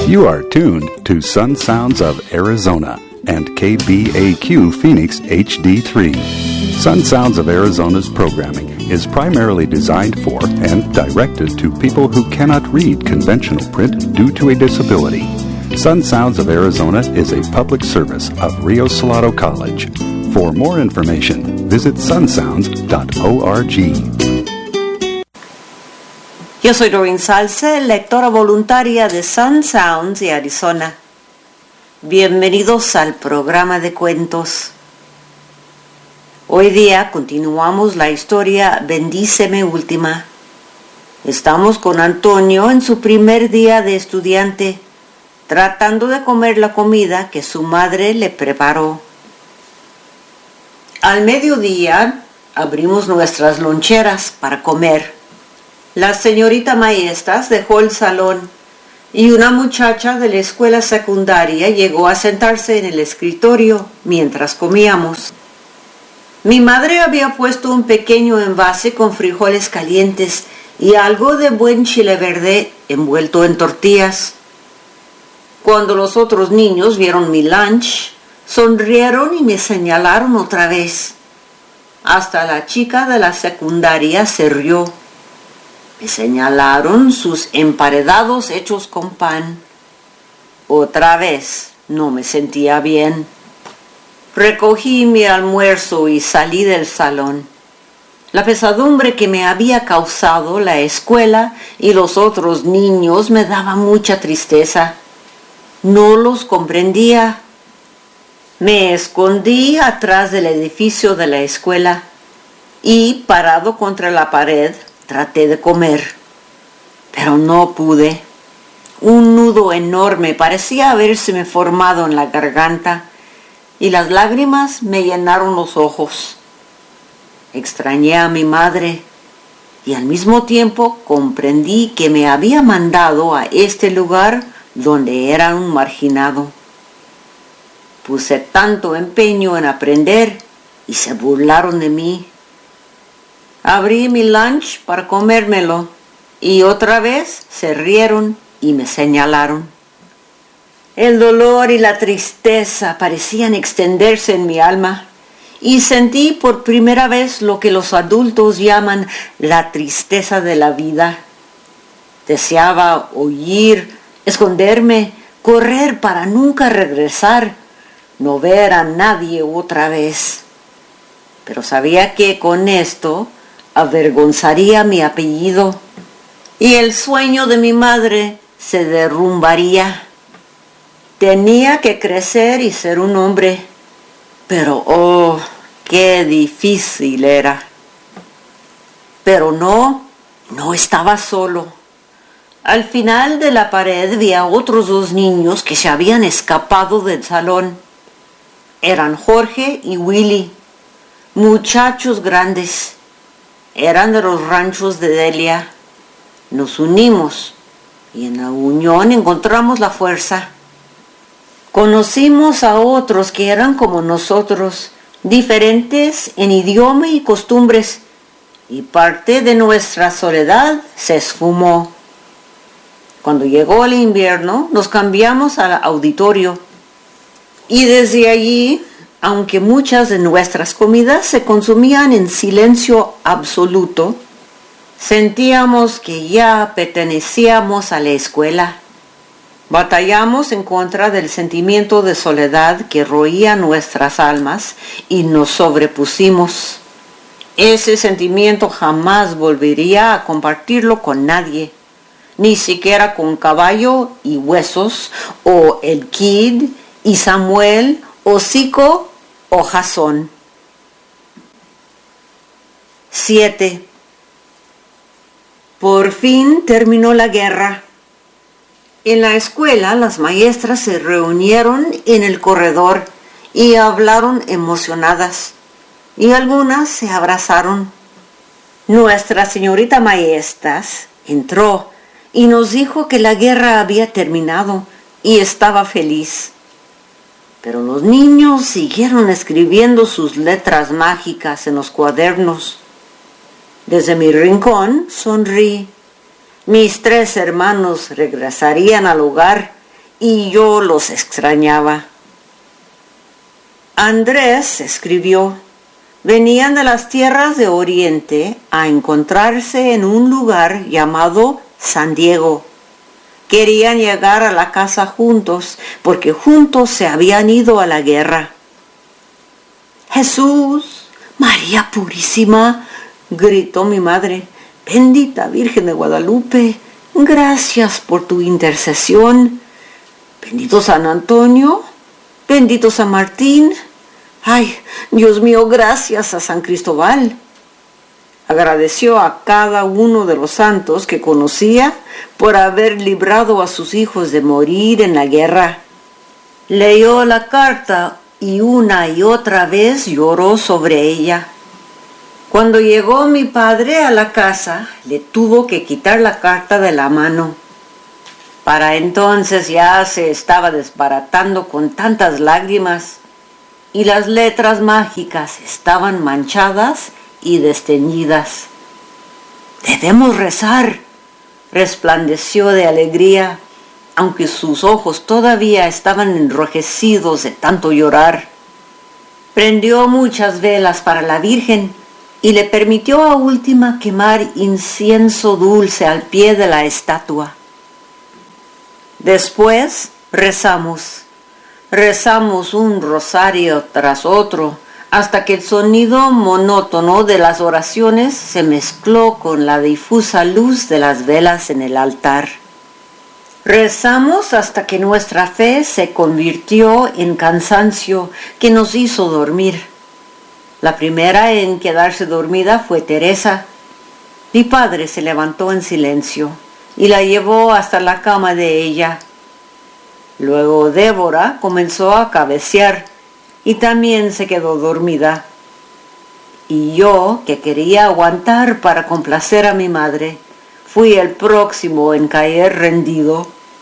You are tuned to Sun Sounds of Arizona and KBAQ Phoenix HD3. Sun Sounds of Arizona's programming is primarily designed for and directed to people who cannot read conventional print due to a disability. Sun Sounds of Arizona is a public service of Rio Salado College. For more information, visit sunsounds.org. Yo soy Doreen Salce, lectora voluntaria de Sun Sounds de Arizona. Bienvenidos al programa de cuentos. Hoy día continuamos la historia Bendíceme Última. Estamos con Antonio en su primer día de estudiante, tratando de comer la comida que su madre le preparó. Al mediodía abrimos nuestras loncheras para comer. La señorita Maestas dejó el salón y una muchacha de la escuela secundaria llegó a sentarse en el escritorio mientras comíamos. Mi madre había puesto un pequeño envase con frijoles calientes y algo de buen chile verde envuelto en tortillas. Cuando los otros niños vieron mi lunch, sonrieron y me señalaron otra vez. Hasta la chica de la secundaria se rió. Me señalaron sus emparedados hechos con pan. Otra vez no me sentía bien. Recogí mi almuerzo y salí del salón. La pesadumbre que me había causado la escuela y los otros niños me daba mucha tristeza. No los comprendía. Me escondí atrás del edificio de la escuela y, parado contra la pared, traté de comer, pero no pude. Un nudo enorme parecía habérseme formado en la garganta y las lágrimas me llenaron los ojos. Extrañé a mi madre y al mismo tiempo comprendí que me había mandado a este lugar donde era un marginado. Puse tanto empeño en aprender y se burlaron de mí. Abrí mi lunch para comérmelo y otra vez se rieron y me señalaron. El dolor y la tristeza parecían extenderse en mi alma y sentí por primera vez lo que los adultos llaman la tristeza de la vida. Deseaba huir, esconderme, correr para nunca regresar, no ver a nadie otra vez. Pero sabía que con esto avergonzaría mi apellido y el sueño de mi madre se derrumbaría. Tenía que crecer y ser un hombre, pero ¡oh, qué difícil era! Pero no estaba solo. Al final de la pared vi a otros dos niños que se habían escapado del salón. Eran Jorge y Willy, muchachos grandes. Eran de los ranchos de Delia. Nos unimos y en la unión encontramos la fuerza. Conocimos a otros que eran como nosotros, diferentes en idioma y costumbres, y parte de nuestra soledad se esfumó. Cuando llegó el invierno, nos cambiamos al auditorio, y desde allí, aunque muchas de nuestras comidas se consumían en silencio absoluto, sentíamos que ya pertenecíamos a la escuela. Batallamos en contra del sentimiento de soledad que roía nuestras almas y nos sobrepusimos. Ese sentimiento jamás volvería a compartirlo con nadie, ni siquiera con Caballo y Huesos, o el Kid y Samuel, o Zico o Jasón. 7. Por fin terminó la guerra. En la escuela las maestras se reunieron en el corredor y hablaron emocionadas, y algunas se abrazaron. Nuestra señorita Maestas entró y nos dijo que la guerra había terminado y estaba feliz. Pero los niños siguieron escribiendo sus letras mágicas en los cuadernos. Desde mi rincón sonrí. Mis 3 hermanos regresarían al hogar y yo los extrañaba. Andrés escribió: venían de las tierras de Oriente a encontrarse en un lugar llamado San Diego. Querían llegar a la casa juntos porque juntos se habían ido a la guerra. Jesús, María Purísima, gritó mi madre, bendita Virgen de Guadalupe, gracias por tu intercesión. Bendito San Antonio, bendito San Martín. Ay, Dios mío, gracias a San Cristóbal. Agradeció a cada uno de los santos que conocía por haber librado a sus hijos de morir en la guerra. Leyó la carta y una y otra vez lloró sobre ella. Cuando llegó mi padre a la casa, le tuvo que quitar la carta de la mano. Para entonces ya se estaba desbaratando con tantas lágrimas y las letras mágicas estaban manchadas y desteñidas. Debemos rezar, resplandeció de alegría, aunque sus ojos todavía estaban enrojecidos de tanto llorar. Prendió muchas velas para la Virgen y le permitió a última quemar incienso dulce al pie de la estatua. Después rezamos un rosario tras otro, hasta que el sonido monótono de las oraciones se mezcló con la difusa luz de las velas en el altar. Rezamos hasta que nuestra fe se convirtió en cansancio que nos hizo dormir. La primera en quedarse dormida fue Teresa. Mi padre se levantó en silencio y la llevó hasta la cama de ella. Luego Débora comenzó a cabecear y también se quedó dormida. Y yo, que quería aguantar para complacer a mi madre, fui el próximo en caer rendido.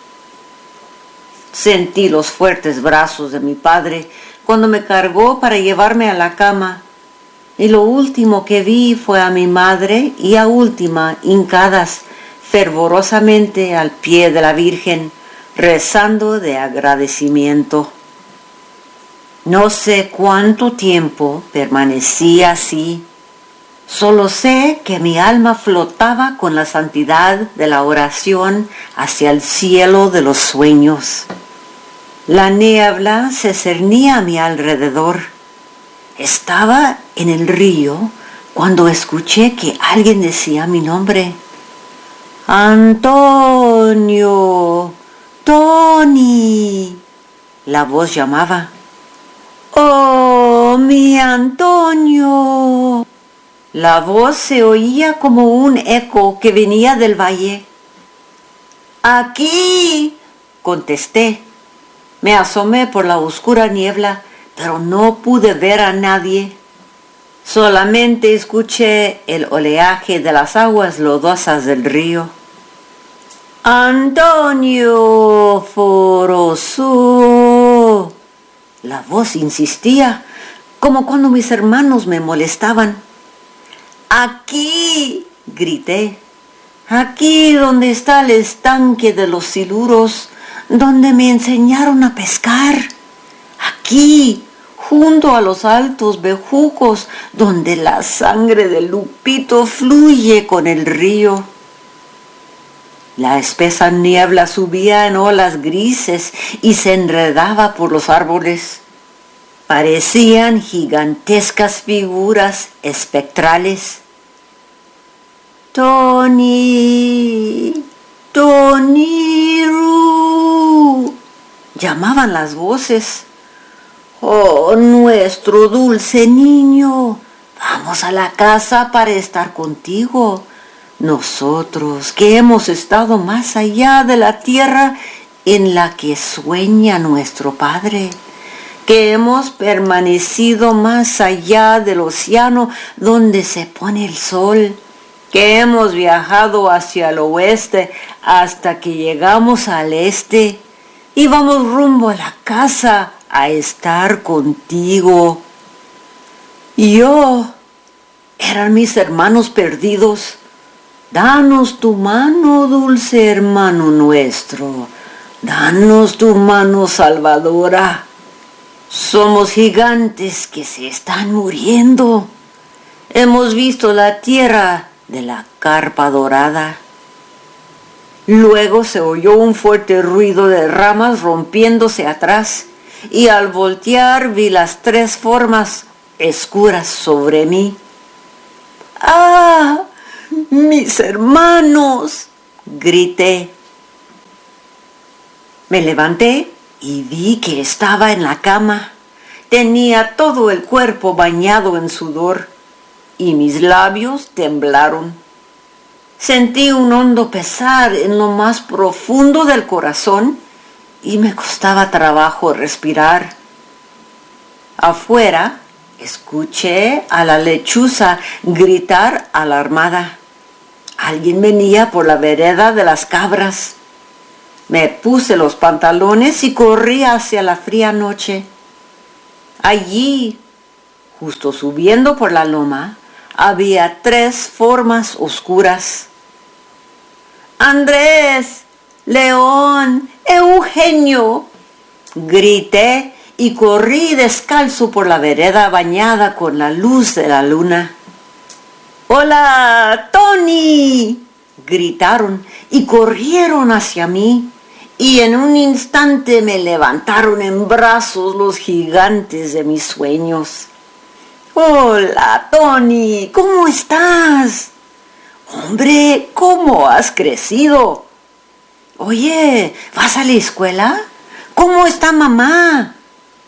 Sentí los fuertes brazos de mi padre cuando me cargó para llevarme a la cama, y lo último que vi fue a mi madre y a última hincadas fervorosamente al pie de la Virgen, rezando de agradecimiento. No sé cuánto tiempo permanecí así, solo sé que mi alma flotaba con la santidad de la oración hacia el cielo de los sueños. La niebla se cernía a mi alrededor. Estaba en el río cuando escuché que alguien decía mi nombre. Antonio, Tony. La voz llamaba. ¡Oh, mi Antonio! La voz se oía como un eco que venía del valle. ¡Aquí!, contesté. Me asomé por la oscura niebla, pero no pude ver a nadie. Solamente escuché el oleaje de las aguas lodosas del río. ¡Antonio Forosú! La voz insistía, como cuando mis hermanos me molestaban. ¡Aquí!, grité. Aquí donde está el estanque de los siluros, donde me enseñaron a pescar. Aquí, junto a los altos bejucos, donde la sangre de Lupito fluye con el río. La espesa niebla subía en olas grises y se enredaba por los árboles. Parecían gigantescas figuras espectrales. Tony, Toniru, llamaban las voces. Oh, nuestro dulce niño, vamos a la casa para estar contigo. Nosotros que hemos estado más allá de la tierra en la que sueña nuestro Padre, que hemos permanecido más allá del océano donde se pone el sol, que hemos viajado hacia el oeste hasta que llegamos al este y vamos rumbo a la casa a estar contigo. Yo, eran mis hermanos perdidos. Danos tu mano, dulce hermano nuestro. Danos tu mano salvadora. Somos gigantes que se están muriendo. Hemos visto la tierra de la carpa dorada. Luego se oyó un fuerte ruido de ramas rompiéndose atrás, y al voltear vi las 3 formas oscuras sobre mí. ¡Ah! ¡Mis hermanos!, grité. Me levanté y vi que estaba en la cama. Tenía todo el cuerpo bañado en sudor y mis labios temblaron. Sentí un hondo pesar en lo más profundo del corazón y me costaba trabajo respirar. Afuera escuché a la lechuza gritar alarmada. Alguien venía por la vereda de las cabras. Me puse los pantalones y corrí hacia la fría noche. Allí, justo subiendo por la loma, había 3 formas oscuras. ¡Andrés! ¡León! ¡Eugenio! Grité y corrí descalzo por la vereda bañada con la luz de la luna. ¡Hola, Tony!, gritaron y corrieron hacia mí, y en un instante me levantaron en brazos los gigantes de mis sueños. ¡Hola, Tony! ¿Cómo estás? Hombre, ¿cómo has crecido? Oye, ¿vas a la escuela? ¿Cómo está mamá?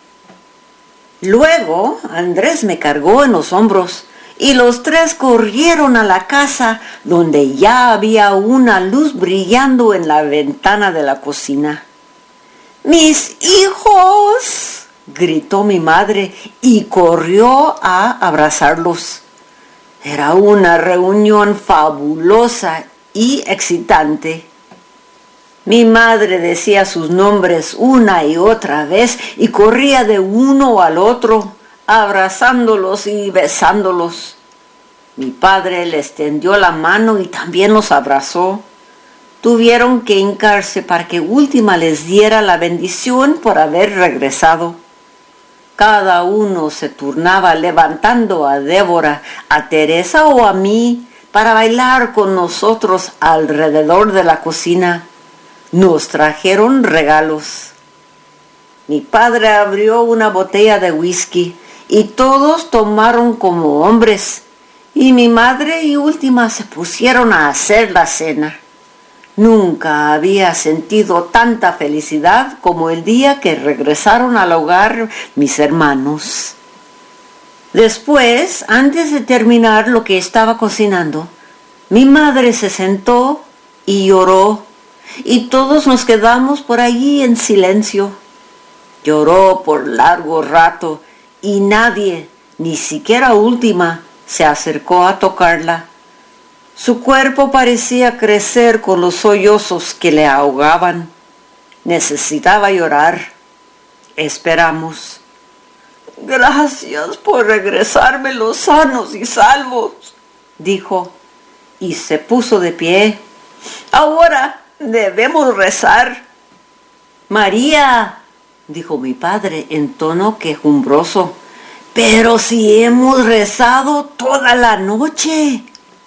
Luego Andrés me cargó en los hombros y los 3 corrieron a la casa, donde ya había una luz brillando en la ventana de la cocina. ¡Mis hijos!, gritó mi madre y corrió a abrazarlos. Era una reunión fabulosa y excitante. Mi madre decía sus nombres una y otra vez y corría de uno al otro, abrazándolos y besándolos. Mi padre les tendió la mano y también los abrazó. Tuvieron que hincarse para que Última les diera la bendición por haber regresado. Cada uno se turnaba levantando a Débora, a Teresa o a mí para bailar con nosotros alrededor de la cocina. Nos trajeron regalos. Mi padre abrió una botella de whisky y todos tomaron como hombres, y mi madre y Última se pusieron a hacer la cena. Nunca había sentido tanta felicidad como el día que regresaron al hogar mis hermanos. Después, antes de terminar lo que estaba cocinando, mi madre se sentó y lloró, y todos nos quedamos por allí en silencio. Lloró por largo rato y nadie, ni siquiera Última, se acercó a tocarla. Su cuerpo parecía crecer con los sollozos que le ahogaban. Necesitaba llorar. Esperamos. «Gracias por regresármelos sanos y salvos», dijo, y se puso de pie. «Ahora debemos rezar». «María», dijo mi padre en tono quejumbroso, «pero si hemos rezado toda la noche».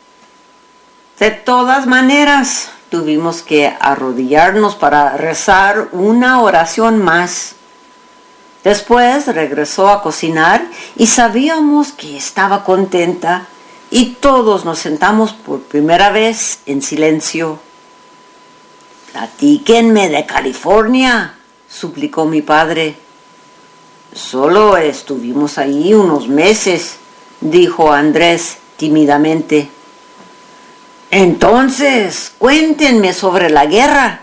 De todas maneras, tuvimos que arrodillarnos para rezar una oración más. Después regresó a cocinar y sabíamos que estaba contenta, y todos nos sentamos por primera vez en silencio. «Platíquenme de California», suplicó mi padre. «Solo estuvimos ahí unos meses», dijo Andrés tímidamente. «Entonces, cuéntenme sobre la guerra».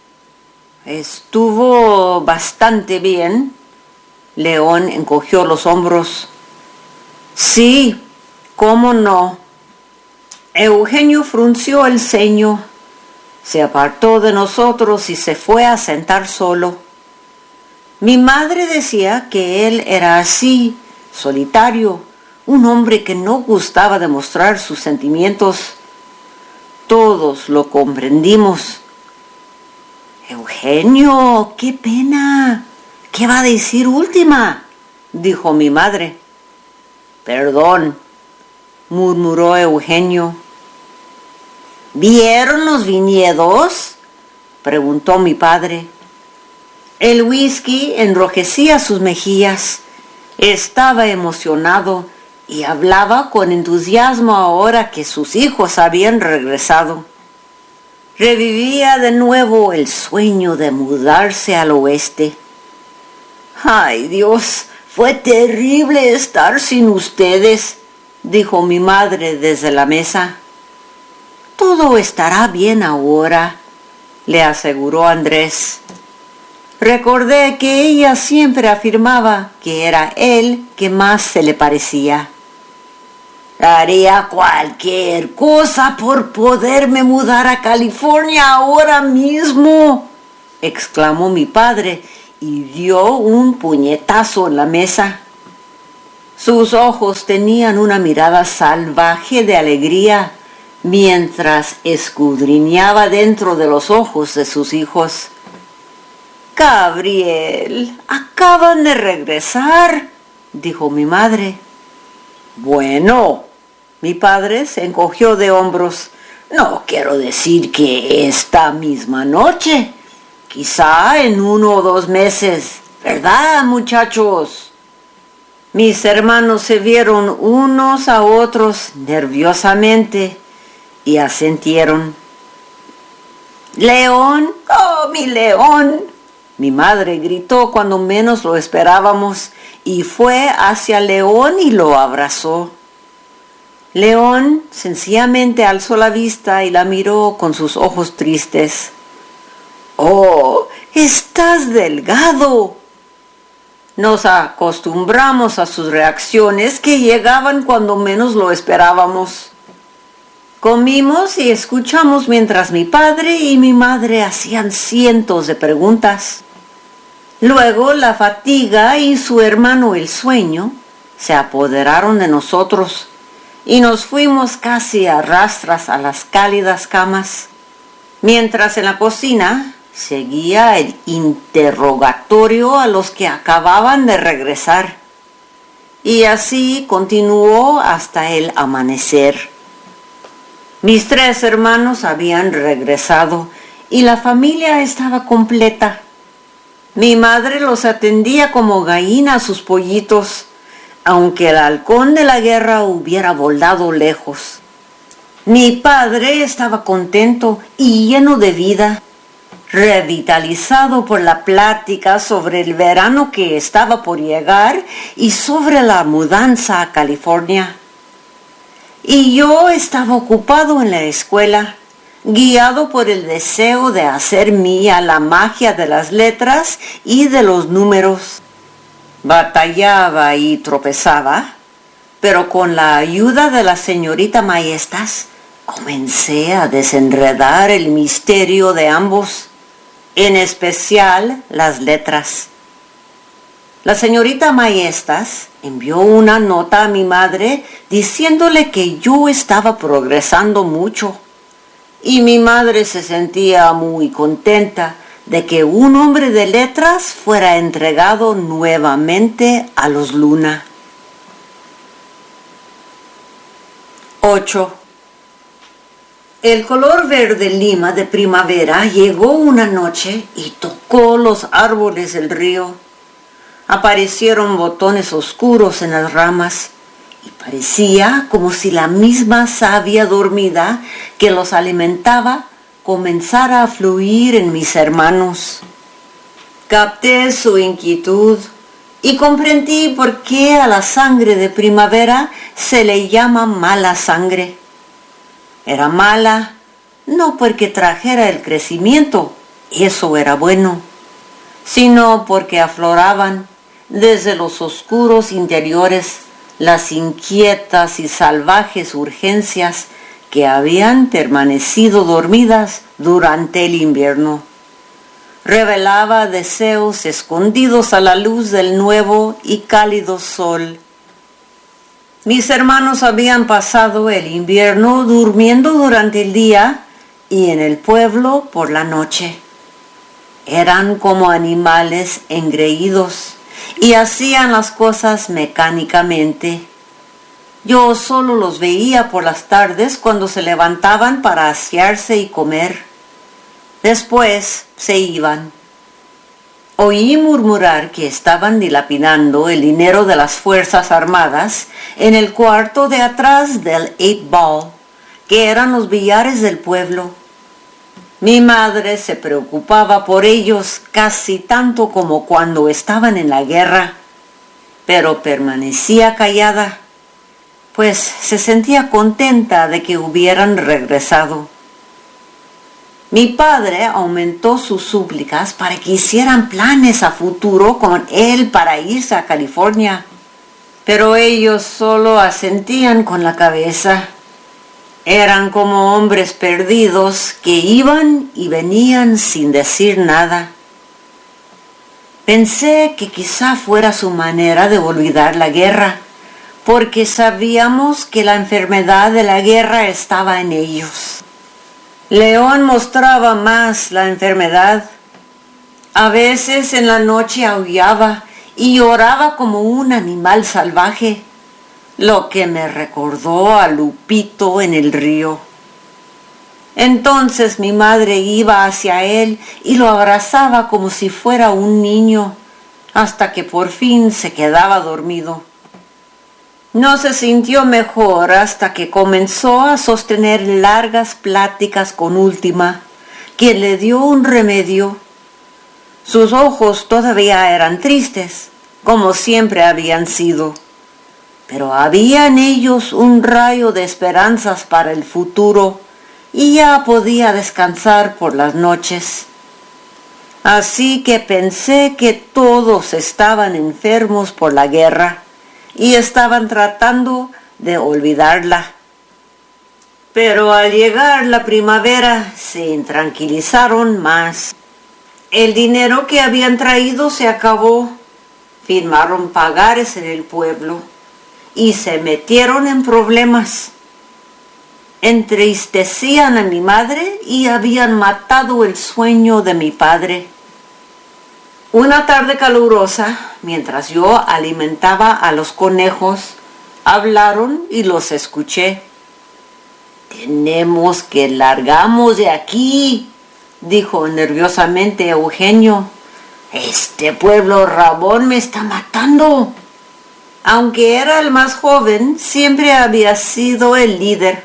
«Estuvo bastante bien». León encogió los hombros. «Sí, cómo no». Eugenio frunció el ceño, se apartó de nosotros y se fue a sentar solo. Mi madre decía que él era así, solitario, un hombre que no gustaba demostrar sus sentimientos. Todos lo comprendimos. Eugenio, qué pena. ¿Qué va a decir última?, dijo mi madre. Perdón, murmuró Eugenio. ¿Vieron los viñedos?, preguntó mi padre. El whisky enrojecía sus mejillas. Estaba emocionado y hablaba con entusiasmo ahora que sus hijos habían regresado. Revivía de nuevo el sueño de mudarse al oeste. ¡Ay, Dios! Fue terrible estar sin ustedes, dijo mi madre desde la mesa. Todo estará bien ahora, le aseguró Andrés. Recordé que ella siempre afirmaba que era él que más se le parecía. Haría cualquier cosa por poderme mudar a California ahora mismo, exclamó mi padre y dio un puñetazo en la mesa. Sus ojos tenían una mirada salvaje de alegría mientras escudriñaba dentro de los ojos de sus hijos. Gabriel, acaban de regresar, dijo mi madre. Bueno, mi padre se encogió de hombros. No quiero decir que esta misma noche. Quizá en 1 o 2 meses, ¿verdad, muchachos? Mis hermanos se vieron unos a otros nerviosamente y asintieron. ¡León! ¡Oh, mi León!, mi madre gritó cuando menos lo esperábamos y fue hacia León y lo abrazó. León sencillamente alzó la vista y la miró con sus ojos tristes. ¡Oh, estás delgado! Nos acostumbramos a sus reacciones que llegaban cuando menos lo esperábamos. Comimos y escuchamos mientras mi padre y mi madre hacían cientos de preguntas. Luego la fatiga y su hermano el sueño se apoderaron de nosotros y nos fuimos casi a rastras a las cálidas camas, mientras en la cocina seguía el interrogatorio a los que acababan de regresar. Y así continuó hasta el amanecer. Mis 3 hermanos habían regresado y la familia estaba completa. Mi madre los atendía como gallina a sus pollitos, aunque el halcón de la guerra hubiera volado lejos. Mi padre estaba contento y lleno de vida, revitalizado por la plática sobre el verano que estaba por llegar y sobre la mudanza a California. Y yo estaba ocupado en la escuela, guiado por el deseo de hacer mía la magia de las letras y de los números. Batallaba y tropezaba, pero con la ayuda de la señorita Maestas comencé a desenredar el misterio de ambos, en especial las letras. La señorita Maestas envió una nota a mi madre diciéndole que yo estaba progresando mucho. Y mi madre se sentía muy contenta de que un hombre de letras fuera entregado nuevamente a los Luna. 8. El color verde lima de primavera llegó una noche y tocó los árboles del río. Aparecieron botones oscuros en las ramas y parecía como si la misma savia dormida que los alimentaba comenzara a fluir en mis hermanos. Capté su inquietud y comprendí por qué a la sangre de primavera se le llama mala sangre. Era mala no porque trajera el crecimiento, eso era bueno, sino porque afloraban desde los oscuros interiores las inquietas y salvajes urgencias que habían permanecido dormidas durante el invierno. Revelaba deseos escondidos a la luz del nuevo y cálido sol. Mis hermanos habían pasado el invierno durmiendo durante el día y en el pueblo por la noche. Eran como animales engreídos y hacían las cosas mecánicamente. Yo solo los veía por las tardes cuando se levantaban para asearse y comer. Después se iban. Oí murmurar que estaban dilapidando el dinero de las Fuerzas Armadas en el cuarto de atrás del 8-ball, que eran los billares del pueblo. Mi madre se preocupaba por ellos casi tanto como cuando estaban en la guerra, pero permanecía callada, pues se sentía contenta de que hubieran regresado. Mi padre aumentó sus súplicas para que hicieran planes a futuro con él para irse a California, pero ellos solo asentían con la cabeza. Eran como hombres perdidos que iban y venían sin decir nada. Pensé que quizá fuera su manera de olvidar la guerra, porque sabíamos que la enfermedad de la guerra estaba en ellos. León mostraba más la enfermedad. A veces en la noche aullaba y lloraba como un animal salvaje, lo que me recordó a Lupito en el río. Entonces mi madre iba hacia él y lo abrazaba como si fuera un niño, hasta que por fin se quedaba dormido. No se sintió mejor hasta que comenzó a sostener largas pláticas con Última, quien le dio un remedio. Sus ojos todavía eran tristes, como siempre habían sido, pero había en ellos un rayo de esperanzas para el futuro y ya podía descansar por las noches. Así que pensé que todos estaban enfermos por la guerra y estaban tratando de olvidarla. Pero al llegar la primavera se intranquilizaron más. El dinero que habían traído se acabó. Firmaron pagares en el pueblo y se metieron en problemas. Entristecían a mi madre y habían matado el sueño de mi padre. Una tarde calurosa, mientras yo alimentaba a los conejos, hablaron y los escuché. «Tenemos que largarnos de aquí», dijo nerviosamente Eugenio. «Este pueblo rabón me está matando». Aunque era el más joven, siempre había sido el líder.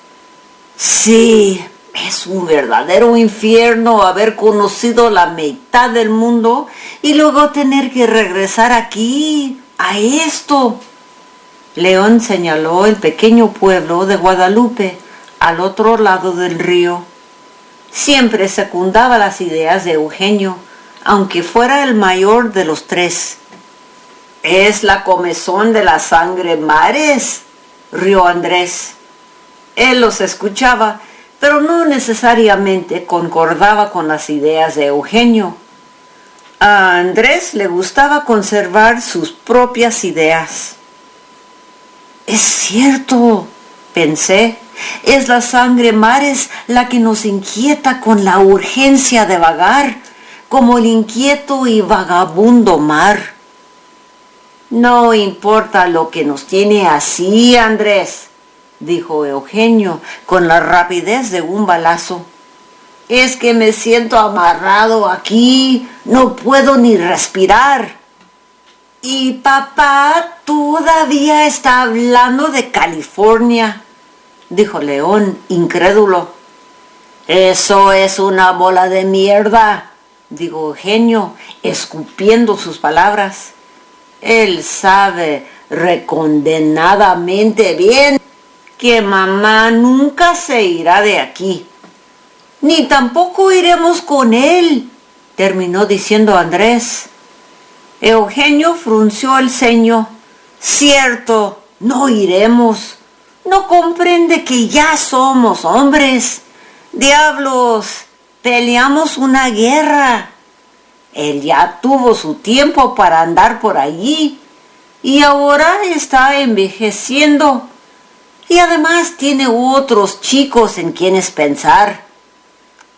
«Sí, es un verdadero infierno haber conocido la mitad del mundo y luego tener que regresar aquí, a esto». León señaló el pequeño pueblo de Guadalupe, al otro lado del río. Siempre secundaba las ideas de Eugenio, aunque fuera el mayor de los tres. «Es la comezón de la sangre mares», rió Andrés. Él los escuchaba, pero no necesariamente concordaba con las ideas de Eugenio. A Andrés le gustaba conservar sus propias ideas. «Es cierto», pensé, «es la sangre mares la que nos inquieta con la urgencia de vagar, como el inquieto y vagabundo mar». «No importa lo que nos tiene así, Andrés», dijo Eugenio con la rapidez de un balazo. «Es que me siento amarrado aquí, no puedo ni respirar». «Y papá todavía está hablando de California», dijo León, incrédulo. «Eso es una bola de mierda», dijo Eugenio, escupiendo sus palabras. «Él sabe recondenadamente bien que mamá nunca se irá de aquí. Ni tampoco iremos con él», terminó diciendo Andrés. Eugenio frunció el ceño. «Cierto, no iremos. No comprende que ya somos hombres. Diablos, peleamos una guerra. Él ya tuvo su tiempo para andar por allí y ahora está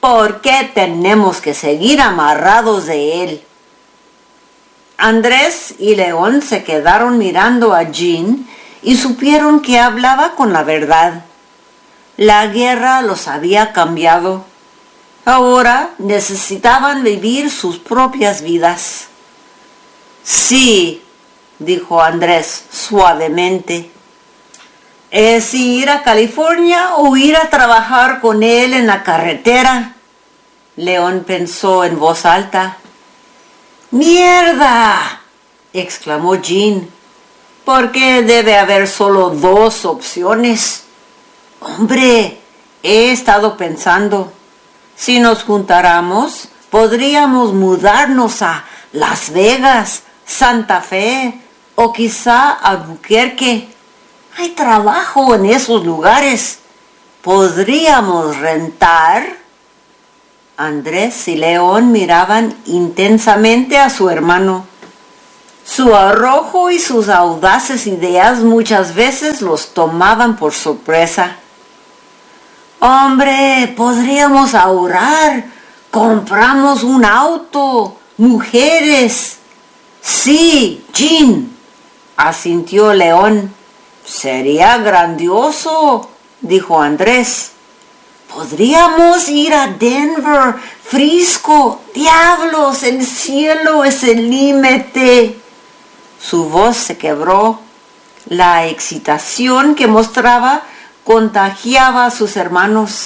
¿Por qué tenemos que seguir amarrados de él? Andrés y León se quedaron mirando a Jean y supieron que hablaba con la verdad. La guerra los había cambiado. Ahora necesitaban vivir sus propias vidas. Sí, dijo Andrés suavemente. ¿Es ir a California o ir a trabajar con él en la carretera? León pensó en voz alta. ¡Mierda!, exclamó Jean. ¿Por qué debe haber solo 2 opciones? Hombre, he estado pensando. Si nos juntáramos, podríamos mudarnos a Las Vegas, Santa Fe o quizá Albuquerque. Hay trabajo en esos lugares. ¿Podríamos rentar? Andrés y León miraban intensamente a su hermano. Su arrojo y sus audaces ideas muchas veces los tomaban por sorpresa. Hombre, podríamos ahorrar. Compramos un auto, mujeres. Sí, Jean, asintió León. Sería grandioso, dijo Andrés. Podríamos ir a Denver, Frisco. Diablos, el cielo es el límite. Su voz se quebró. La excitación que mostraba contagiaba a sus hermanos.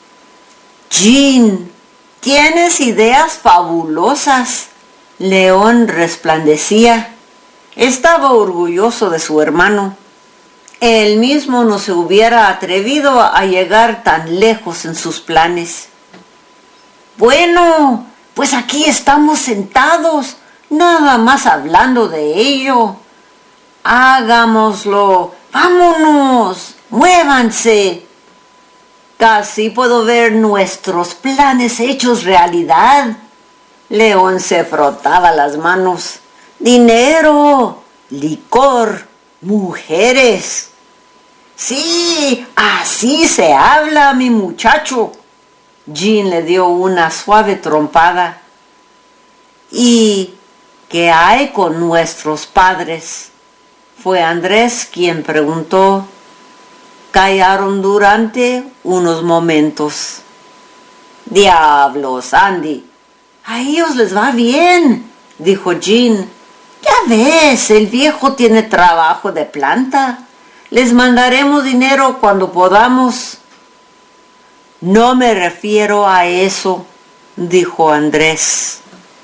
Jean, tienes ideas fabulosas. León resplandecía. Estaba orgulloso de su hermano. Él mismo no se hubiera atrevido a llegar tan lejos en sus planes. Bueno, pues aquí estamos sentados, nada más hablando de ello. Hagámoslo, vámonos, muévanse. Casi puedo ver nuestros planes hechos realidad. León se frotaba las manos. Dinero, licor, mujeres. Sí, así se habla, mi muchacho. Jean le dio una suave trompada. ¿Y qué hay con nuestros padres? Fue Andrés quien preguntó. Callaron durante unos momentos. Diablos, Andy, a ellos les va bien, dijo Jean. Ya ves, el viejo tiene trabajo de planta. Les mandaremos dinero cuando podamos. No me refiero a eso, dijo Andrés.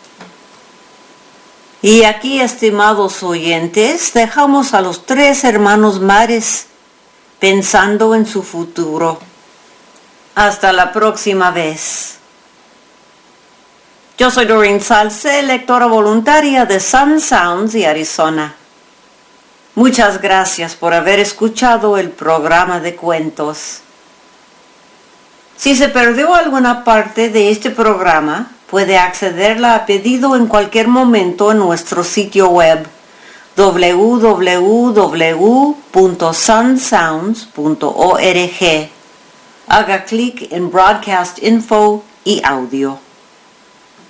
Y aquí, estimados oyentes, dejamos a los 3 hermanos Mares pensando en su futuro. Hasta la próxima vez. Yo soy Doreen Salce, lectora voluntaria de Sun Sounds y Arizona. Muchas gracias por haber escuchado el programa de cuentos. Si se perdió alguna parte de este programa, puede accederla a pedido en cualquier momento en nuestro sitio web www.sunsounds.org. Haga clic en Broadcast Info y Audio.